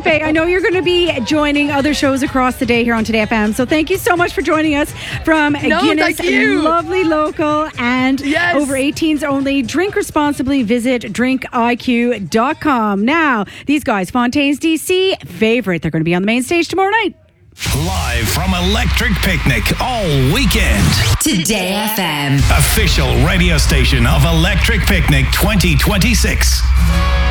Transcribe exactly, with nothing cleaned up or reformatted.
listen, Faye, I know you're going to be joining other shows across the day here on Today F M. So thank you so much for joining us from No, Guinness, thank you. lovely local and Yes. over eighteens only. Drink responsibly. Visit drink I Q dot com. Now, these guys, Fontaine's D C, favorite. They're going to be on the main stage tomorrow night. Live from Electric Picnic all weekend. Today F M. Official radio station of Electric Picnic twenty twenty-six.